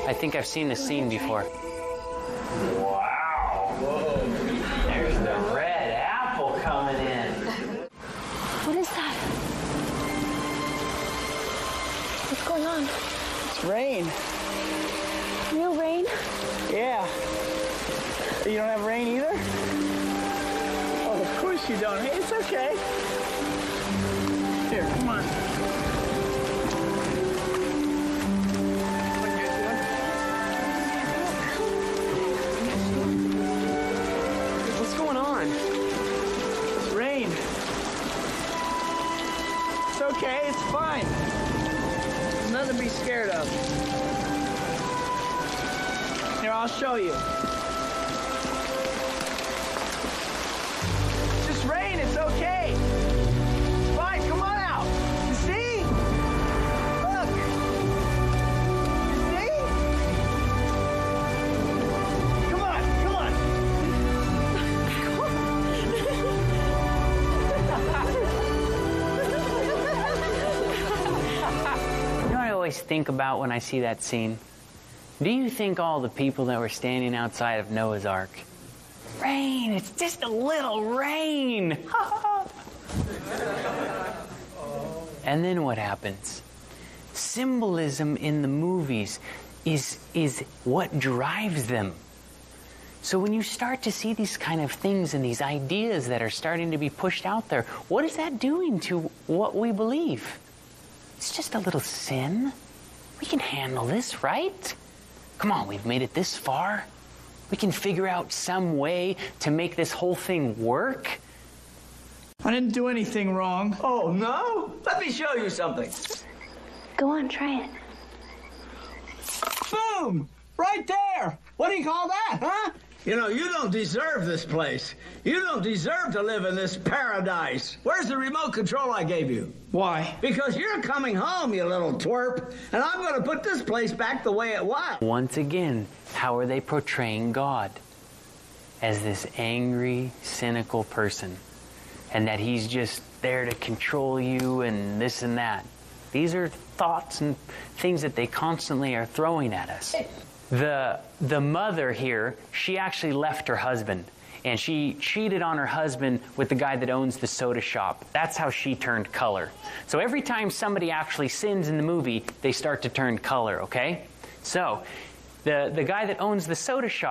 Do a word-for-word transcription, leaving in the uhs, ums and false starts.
I think I've seen this scene before. Wow. Whoa. There's the red apple coming in. What is that? What's going on? It's rain. Real rain? Yeah. You don't have rain either? Oh, of course you don't. Hey, it's okay. Here, come on. What's going on? It's rain. It's okay, it's fine. There's nothing to be scared of. Here, I'll show you. It's just rain, it's okay. It's fine, come on out. You see? Look. You see? Come on, come on. You know what I always think about when I see that scene? Do you think all the people that were standing outside of Noah's Ark? Rain, it's just a little rain. And then what happens? Symbolism in the movies is, is what drives them. So when you start to see these kind of things and these ideas that are starting to be pushed out there, what is that doing to what we believe? It's just a little sin. We can handle this, right? Come on, we've made it this far. We can figure out some way to make this whole thing work. I didn't do anything wrong. Oh, no? Let me show you something. Go on, try it. Boom! Right there! What do you call that, huh? You know, you don't deserve this place. You don't deserve to live in this paradise. Where's the remote control I gave you? Why? Because you're coming home, you little twerp, and I'm going to put this place back the way it was. Once again, how are they portraying God? As this angry, cynical person. And that he's just there to control you and this and that. These are thoughts and things that they constantly are throwing at us. The, the mother here, she actually left her husband. And she cheated on her husband with the guy that owns the soda shop. That's how she turned color. So every time somebody actually sins in the movie, they start to turn color, okay? So the, the guy that owns the soda shop